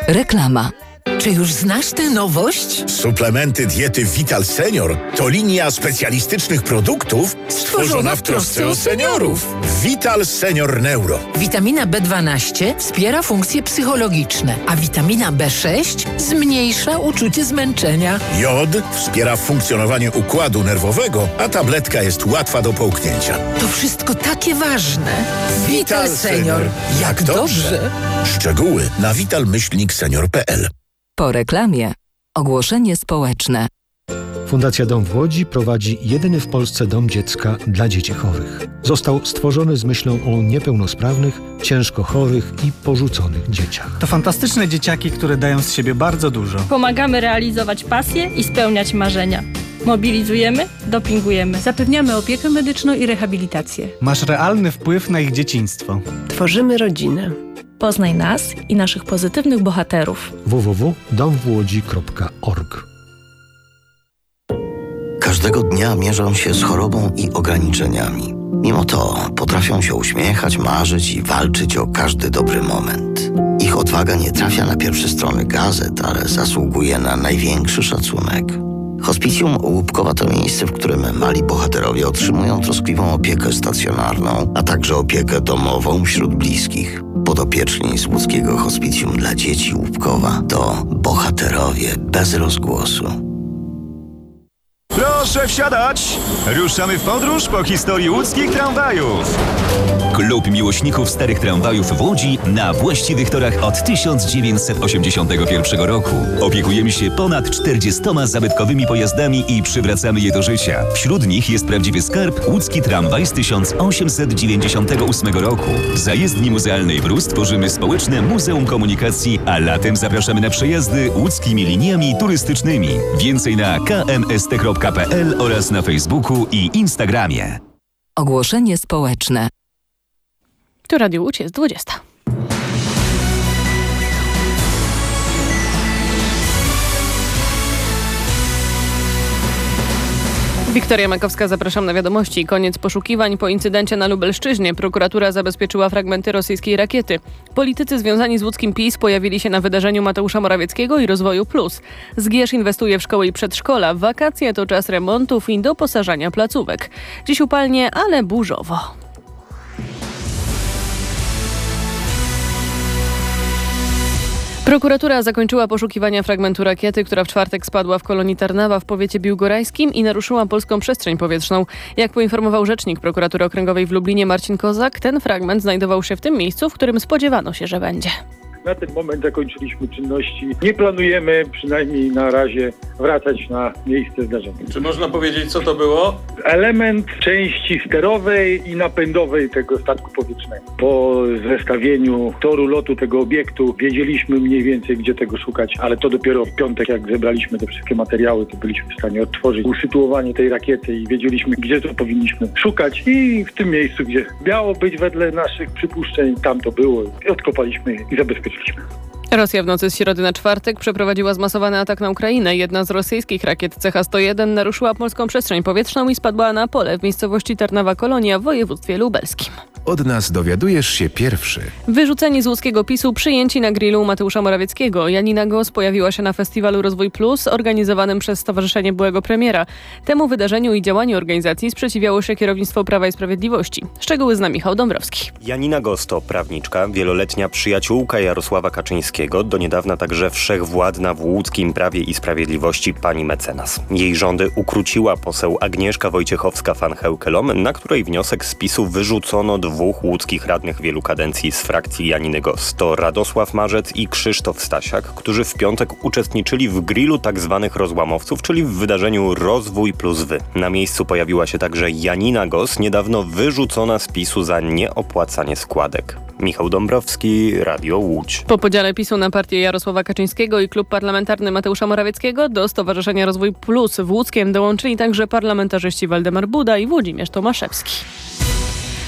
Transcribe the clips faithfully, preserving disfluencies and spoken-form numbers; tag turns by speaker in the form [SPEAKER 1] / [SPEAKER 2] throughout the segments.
[SPEAKER 1] Reklama.
[SPEAKER 2] Czy już znasz tę nowość?
[SPEAKER 3] Suplementy diety Vital Senior to linia specjalistycznych produktów stworzona w trosce o seniorów. Vital Senior Neuro.
[SPEAKER 2] Witamina B dwanaście wspiera funkcje psychologiczne, a witamina B sześć zmniejsza uczucie zmęczenia.
[SPEAKER 3] Jod wspiera funkcjonowanie układu nerwowego, a tabletka jest łatwa do połknięcia.
[SPEAKER 2] To wszystko takie ważne. Vital Senior. Jak dobrze.
[SPEAKER 3] Szczegóły na vital myślnik senior kropka p l.
[SPEAKER 1] Po reklamie. Ogłoszenie społeczne.
[SPEAKER 4] Fundacja Dom w Łodzi prowadzi jedyny w Polsce dom dziecka dla dzieci chorych. Został stworzony z myślą o niepełnosprawnych, ciężko chorych i porzuconych dzieciach.
[SPEAKER 5] To fantastyczne dzieciaki, które dają z siebie bardzo dużo.
[SPEAKER 6] Pomagamy realizować pasje i spełniać marzenia. Mobilizujemy, dopingujemy.
[SPEAKER 7] Zapewniamy opiekę medyczną i rehabilitację.
[SPEAKER 5] Masz realny wpływ na ich dzieciństwo.
[SPEAKER 7] Tworzymy rodzinę.
[SPEAKER 6] Poznaj nas i naszych pozytywnych bohaterów.
[SPEAKER 4] w w w kropka dom w łodzi kropka org.
[SPEAKER 8] Każdego dnia mierzą się z chorobą i ograniczeniami. Mimo to potrafią się uśmiechać, marzyć i walczyć o każdy dobry moment. Ich odwaga nie trafia na pierwsze strony gazet, ale zasługuje na największy szacunek. Hospicjum Łupkowa to miejsce, w którym mali bohaterowie otrzymują troskliwą opiekę stacjonarną, a także opiekę domową wśród bliskich. Podopieczni z łódzkiego Hospicjum dla Dzieci Łupkowa to bohaterowie bez rozgłosu.
[SPEAKER 9] Proszę wsiadać! Ruszamy w podróż po historii łódzkich tramwajów. Klub miłośników starych tramwajów w Łodzi na właściwych torach od tysiąc dziewięćset osiemdziesiątego pierwszego roku. Opiekujemy się ponad czterdziestoma zabytkowymi pojazdami i przywracamy je do życia. Wśród nich jest prawdziwy skarb łódzki tramwaj z tysiąc osiemset dziewięćdziesiątego ósmego roku. W zajezdni muzealnej w Rus tworzymy społeczne Muzeum Komunikacji, a latem zapraszamy na przejazdy łódzkimi liniami turystycznymi. Więcej na k m s t kropka p l oraz na Facebooku i Instagramie.
[SPEAKER 1] Ogłoszenie społeczne.
[SPEAKER 10] Tu Radio Łódź jest dwudziesta. Wiktoria Makowska, zapraszam na wiadomości. Koniec poszukiwań po incydencie na Lubelszczyźnie. Prokuratura zabezpieczyła fragmenty rosyjskiej rakiety. Politycy związani z łódzkim PiS pojawili się na wydarzeniu Mateusza Morawieckiego i Rozwoju Plus. Zgierz inwestuje w szkoły i przedszkola. Wakacje to czas remontów i doposażania placówek. Dziś upalnie, ale burzowo. Prokuratura zakończyła poszukiwania fragmentu rakiety, która w czwartek spadła w kolonii Tarnawa w powiecie biłgorajskim i naruszyła polską przestrzeń powietrzną. Jak poinformował rzecznik Prokuratury Okręgowej w Lublinie Marcin Kozak, ten fragment znajdował się w tym miejscu, w którym spodziewano się, że będzie.
[SPEAKER 11] Na ten moment zakończyliśmy czynności. Nie planujemy, przynajmniej na razie, wracać na miejsce zdarzenia.
[SPEAKER 12] Czy można powiedzieć, co to było?
[SPEAKER 11] Element części sterowej i napędowej tego statku powietrznego. Po zestawieniu toru lotu tego obiektu wiedzieliśmy mniej więcej, gdzie tego szukać, ale to dopiero w piątek, jak zebraliśmy te wszystkie materiały, to byliśmy w stanie odtworzyć usytuowanie tej rakiety i wiedzieliśmy, gdzie to powinniśmy szukać i w tym miejscu, gdzie miało być wedle naszych przypuszczeń, tam to było. I odkopaliśmy i zabezpieczyliśmy.
[SPEAKER 10] Rosja w nocy z środy na czwartek przeprowadziła zmasowany atak na Ukrainę. Jedna z rosyjskich rakiet C H sto jeden naruszyła polską przestrzeń powietrzną i spadła na pole w miejscowości Tarnowa Kolonia w województwie lubelskim.
[SPEAKER 13] Od nas dowiadujesz się pierwszy.
[SPEAKER 10] Wyrzuceni z łódzkiego PiSu, przyjęci na grillu Mateusza Morawieckiego. Janina Gos pojawiła się na festiwalu Rozwój Plus organizowanym przez Stowarzyszenie Byłego Premiera. Temu wydarzeniu i działaniu organizacji sprzeciwiało się kierownictwo Prawa i Sprawiedliwości. Szczegóły zna Michał Dąbrowski.
[SPEAKER 14] Janina Gos to prawniczka, wieloletnia przyjaciółka Jarosława Kaczyńskiego, do niedawna także wszechwładna w łódzkim Prawie i Sprawiedliwości pani mecenas. Jej rządy ukróciła poseł Agnieszka Wojciechowska-Van Heukelom, na której wniosek z PiSu wyrzucono dwóch łódzkich radnych wielu kadencji z frakcji Janiny Gos. To Radosław Marzec i Krzysztof Stasiak, którzy w piątek uczestniczyli w grillu tak zwanych rozłamowców, czyli w wydarzeniu Rozwój plus Wy. Na miejscu pojawiła się także Janina Gos, niedawno wyrzucona z PiSu za nieopłacanie składek. Michał Dąbrowski, Radio Łódź.
[SPEAKER 10] Po podziale PiSu na partię Jarosława Kaczyńskiego i klub parlamentarny Mateusza Morawieckiego do Stowarzyszenia Rozwój Plus w Łódzkiem dołączyli także parlamentarzyści Waldemar Buda i Włodzimierz Tomaszewski.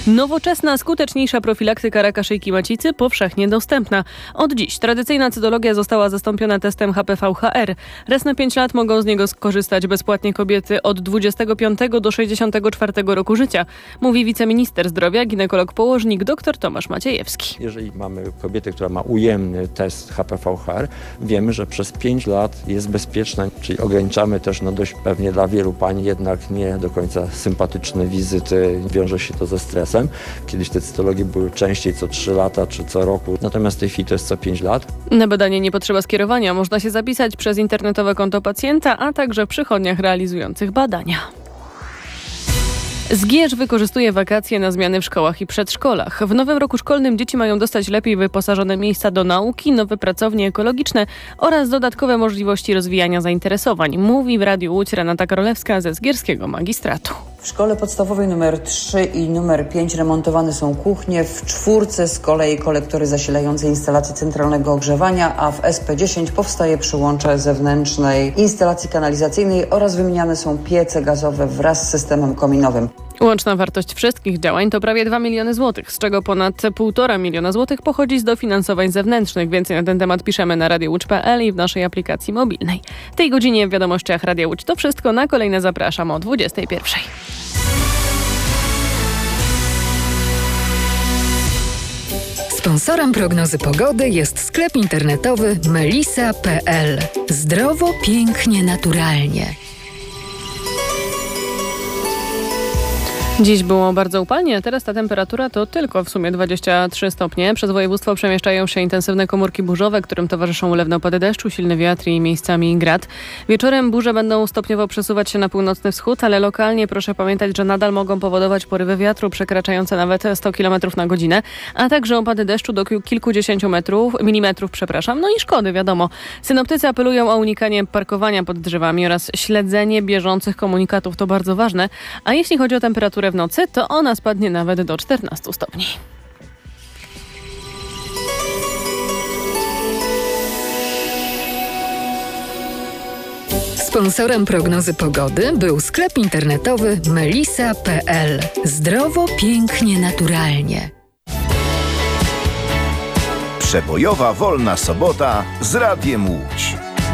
[SPEAKER 10] Nowoczesna, skuteczniejsza profilaktyka raka szyjki macicy powszechnie dostępna. Od dziś tradycyjna cytologia została zastąpiona testem H P V H R. Raz na pięć lat mogą z niego skorzystać bezpłatnie kobiety od dwudziestego piątego do sześćdziesiątego czwartego roku życia, mówi wiceminister zdrowia, ginekolog położnik dr Tomasz Maciejewski.
[SPEAKER 15] Jeżeli mamy kobietę, która ma ujemny test H P V H R, wiemy, że przez pięć lat jest bezpieczna, czyli ograniczamy też no dość pewnie dla wielu pań jednak nie do końca sympatyczne wizyty, wiąże się to ze stresem. Kiedyś te cytologie były częściej co trzy lata czy co roku, natomiast w tej chwili to jest co pięć lat.
[SPEAKER 10] Na badanie nie potrzeba skierowania, można się zapisać przez internetowe konto pacjenta, a także w przychodniach realizujących badania. Zgierz wykorzystuje wakacje na zmiany w szkołach i przedszkolach. W nowym roku szkolnym dzieci mają dostać lepiej wyposażone miejsca do nauki, nowe pracownie ekologiczne oraz dodatkowe możliwości rozwijania zainteresowań, mówi w Radiu Łódź Renata Królewska ze Zgierskiego Magistratu.
[SPEAKER 16] W szkole podstawowej numer trzy i numer pięć remontowane są kuchnie, w czwórce z kolei kolektory zasilające instalacje centralnego ogrzewania, a w S P dziesięć powstaje przyłącze zewnętrznej instalacji kanalizacyjnej oraz wymieniane są piece gazowe wraz z systemem kominowym.
[SPEAKER 10] Łączna wartość wszystkich działań to prawie dwa miliony złotych, z czego ponad półtora miliona złotych pochodzi z dofinansowań zewnętrznych. Więcej na ten temat piszemy na radio łódź kropka p l i w naszej aplikacji mobilnej. W tej godzinie w wiadomościach Radia Łódź to wszystko. Na kolejne zapraszam o dwudziestej pierwszej.
[SPEAKER 1] Sponsorem prognozy pogody jest sklep internetowy melisa kropka p l. Zdrowo, pięknie, naturalnie.
[SPEAKER 10] Dziś było bardzo upalnie, a teraz ta temperatura to tylko w sumie dwadzieścia trzy stopnie. Przez województwo przemieszczają się intensywne komórki burzowe, którym towarzyszą ulewne opady deszczu, silny wiatr i miejscami grad. Wieczorem burze będą stopniowo przesuwać się na północny wschód, ale lokalnie proszę pamiętać, że nadal mogą powodować porywy wiatru przekraczające nawet sto kilometrów na godzinę, a także opady deszczu do kilkudziesięciu metrów, milimetrów, przepraszam. No i szkody, wiadomo. Synoptycy apelują o unikanie parkowania pod drzewami oraz śledzenie bieżących komunikatów. To bardzo ważne. A jeśli chodzi o temperaturę w nocy, to ona spadnie nawet do czternastu stopni.
[SPEAKER 1] Sponsorem prognozy pogody był sklep internetowy melisa kropka p l. Zdrowo, pięknie, naturalnie.
[SPEAKER 17] Przebojowa wolna sobota z Radiem Łódź.